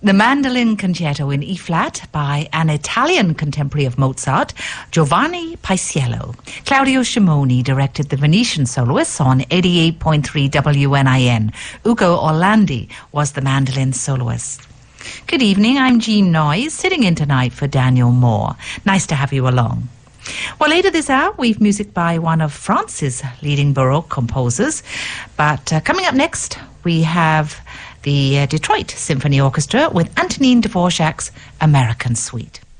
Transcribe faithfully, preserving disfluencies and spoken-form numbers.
The Mandolin Concerto in E-flat by an Italian contemporary of Mozart, Giovanni Paisiello. Claudio Scimoni directed the Venetian soloists on eighty-eight point three W N I N. Ugo Orlandi was the mandolin soloist. Good evening, I'm Jean Noyes, sitting in tonight for Daniel Moore. Nice to have you along. Well, later this hour, we've music by one of France's leading Baroque composers. But uh, coming up next, we have the uh, Detroit Symphony Orchestra with Antonin Dvorak's American Suite.